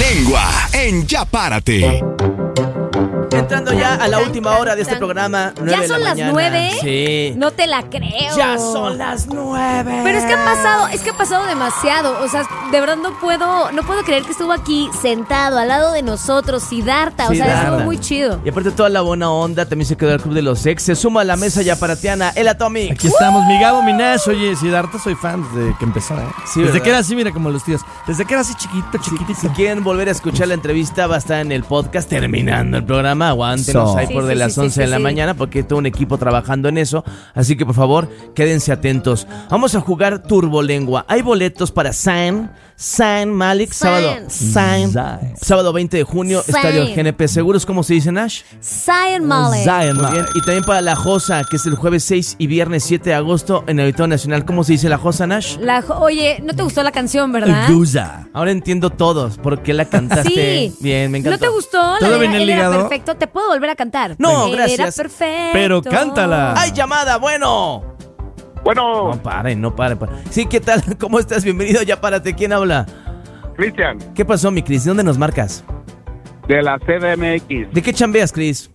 Turbolengua en Ya Párate. Entrando ya a la última hora de este programa, 9 ¿Ya de la son las mañana. 9? Sí. No te la creo. Ya son las 9. Pero es que ha pasado demasiado. O sea, de verdad no puedo creer que estuvo aquí sentado al lado de nosotros, Siddhartha. O sea, Siddhartha. estuvo muy chido. Y aparte toda la buena onda, también se quedó el Club de los Ex. Se suma a la mesa ya paratiana, el Atomic. Aquí estamos, mi Gabo, mi Nash. Oye, Siddhartha, soy fan desde que empezó, ¿eh? Sí, desde ¿verdad? que era así, mira, como los tíos. Desde que era así chiquitito. Si quieren volver a escuchar la entrevista, va a estar en el podcast terminando el programa. Aguántenos ahí Sí, por de sí, las sí, 11 de la sí. mañana, porque todo un equipo trabajando en eso. Así que por favor, quédense atentos. Vamos a jugar Turbolengua. Hay boletos para Zayn Malik, sábado 20 de junio, Zayn. Estadio GNP Seguros. ¿Cómo se dice, Nash? Zayn Malik. Muy bien. Y también para La Josa, que es el jueves 6 y viernes 7 de agosto en el Auditorio Nacional. ¿Cómo se dice La Josa, Nash? Oye, ¿no te gustó la canción, verdad? Guza. Ahora entiendo todos por qué la cantaste. Sí. Bien, me encantó. ¿No te gustó? ¿Todo venía Él era ligado? perfecto. ¿Te puedo volver a cantar? No, Era gracias. perfecto. Pero cántala. ¡Ay, llamada! ¡Bueno! Bueno, No paren. Sí, ¿qué tal? ¿Cómo estás? Bienvenido, ya párate. ¿Quién habla? Cristian, ¿Qué pasó, mi Cris? ¿De dónde nos marcas? de la CDMX. ¿De qué chambeas, Cris?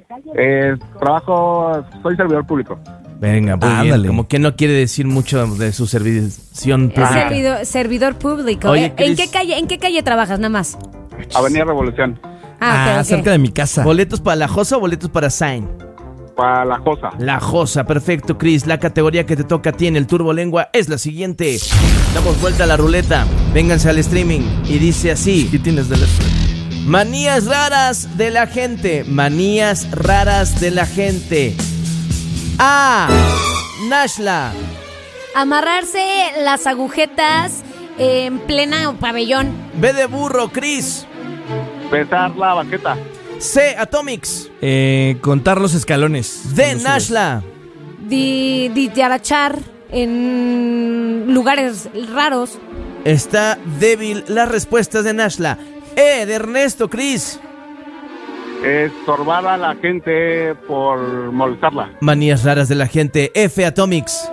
Soy servidor público. Venga, muy bien. Ándale. Como que no quiere decir mucho de su servición Es pública. servidor público. Oye, ¿En Cris. qué calle trabajas, nada más? Avenida Revolución, Ok. cerca de mi casa. ¿Boletos para La Josa o boletos para Zayn? para La Josa. La Josa, perfecto, Cris. La categoría que te toca a ti en el Turbolengua es la siguiente. Damos vuelta a la ruleta. Vénganse al streaming. Y dice así. ¿Qué tienes de la... Manías raras de la gente. Manías raras de la gente. A. Nashla. Amarrarse las agujetas en plena pabellón. B de burro, Chris. Besar la banqueta. C. Atomics. contar los escalones. D. Cuando subes. Nashla. De agachar en lugares raros. Está débil las respuestas de Nashla. E. De Ernesto, Chris. Estorbar a la gente por molestarla. Manías raras de la gente. F. Atomics.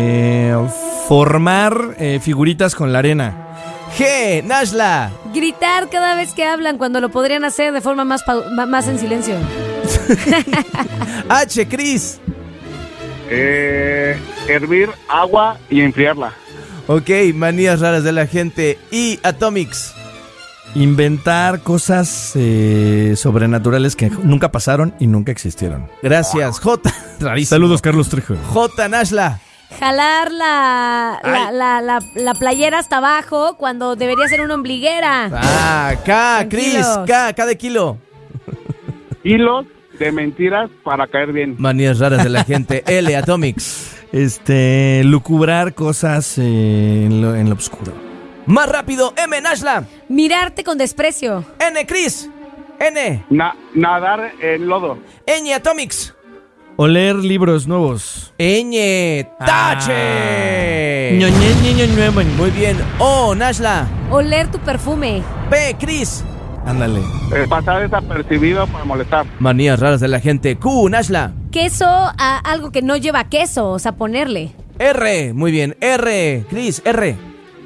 Formar figuritas con la arena. G. Nashla. Gritar cada vez que hablan cuando lo podrían hacer de forma más en silencio. H. Chris. Hervir agua y enfriarla. Ok, manías raras de la gente. Y Atomics. Inventar cosas sobrenaturales que nunca pasaron y nunca existieron. Gracias. J. Rarísimo. Saludos, Carlos Trejo. J. Nashla. Jalar la playera hasta abajo cuando debería ser una ombliguera. Ah, K. Chris. Tranquilos. K de kilo. Hilos de mentiras para caer bien. Manías raras de la gente. L. Atomics. Lucubrar cosas en lo oscuro. Más rápido. M. Nashla. Mirarte con desprecio. N. Chris. N. Nadar en lodo. Ñ. Atomics. Oler libros nuevos. Ñ. Tache. Nuevo. Muy bien. O. Nashla. Oler tu perfume. P. Chris. Ándale. Pasar desapercibido para molestar. Manías raras de la gente. Q. Nashla. Queso a algo que no lleva queso, o sea, ponerle. R. Muy bien. R. Chris. R.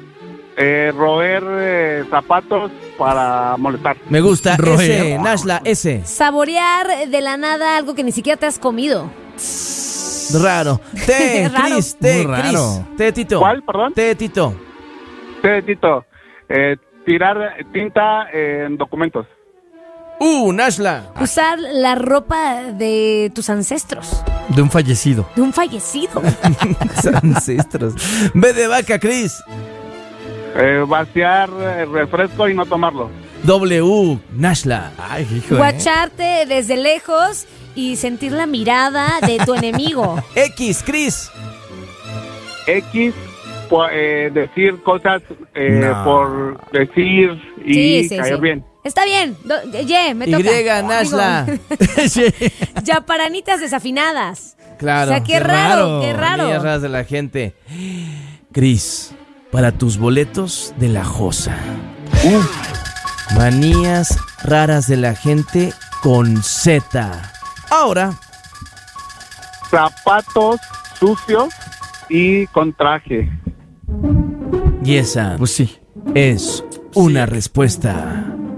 Roer zapatos para molestar. Me gusta. Roer. S. Nashla. S. Saborear de la nada algo que ni siquiera te has comido. Raro. T. Raro. Chris. T. Muy Chris. raro. T. Tito. ¿Cuál, perdón? T. Tito. Tito. Tirar tinta en documentos. Nashla. Usar la ropa de tus ancestros. De un fallecido. De un fallecido. Ancestros. B de vaca, Chris. Vaciar refresco y no tomarlo. W. Nashla. Ay, hijo. Guacharte desde lejos y sentir la mirada de tu enemigo. X. Chris. X, decir cosas No. por decir y caer bien. Está bien. Me Y. toca. Nashla. Yaparanitas desafinadas. Claro. O sea, qué raro, qué raro. Manías raras de la gente. Chris, para tus boletos de La Josa. Manías raras de la gente con Z. Ahora, Zapatos sucios y con traje. y esa Pues sí. es una respuesta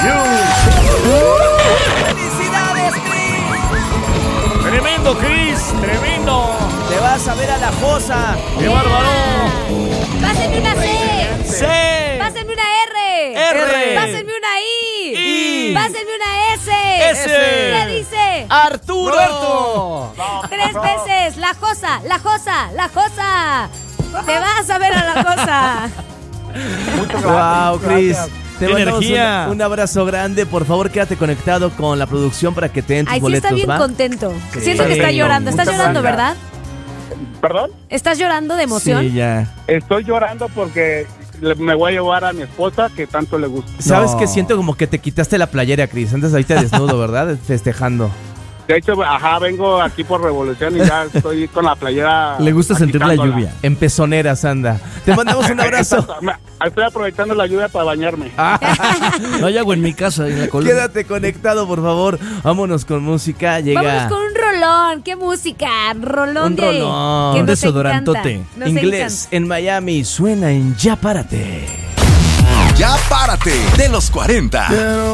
¡Felicidades, Chris! Tremendo, Chris, tremendo. Te vas a ver a la Josa. ¡Qué bárbaro! Pásenme una C. C. Pásenme una R. R. Pásenme una I. I. Pásenme una S. S. ¿Qué dice? Arturo. Roberto. 3 veces. La Josa, la Josa, la Josa. Te vas a ver a la Josa. Muchas Wow, gracias. Chris. Gracias. Te ¡Qué mandamos energía! un abrazo grande. Por favor, quédate conectado con la producción para que te den tus Ay, sí boletos, está bien ¿va? contento. Sí. Siento que está llorando. Estás Muchas llorando, gracias. ¿verdad? ¿Perdón? ¿Estás llorando de emoción? Sí, ya. Estoy llorando porque me voy a llevar a mi esposa que tanto le gusta. ¿Sabes No. qué? Siento como que te quitaste la playera, Chris. Antes ahorita desnudo, ¿verdad? Festejando. De hecho, vengo aquí por Revolución y ya estoy con la playera. Le gusta sentir la agitándola. lluvia. En pezoneras, anda. Te mandamos un abrazo. Estoy aprovechando la lluvia para bañarme. No hay agua en mi casa, en la columna. Quédate conectado, por favor. Vámonos con música. Llega Vámonos con un rolón. ¿Qué música? Rolón Un de... rolón. que Un nos desodorantote. encanta. Nos inglés en Miami. Suena en Ya Párate. Ya párate de los 40.